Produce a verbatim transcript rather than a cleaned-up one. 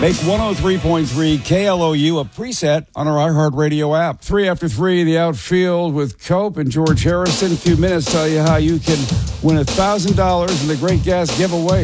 Make one oh three point three K L O U a preset on our iHeartRadio app. Three after three, the outfield with Cope and George Harrison. A few minutes tell you how you can win one thousand dollars in the Great Gas giveaway.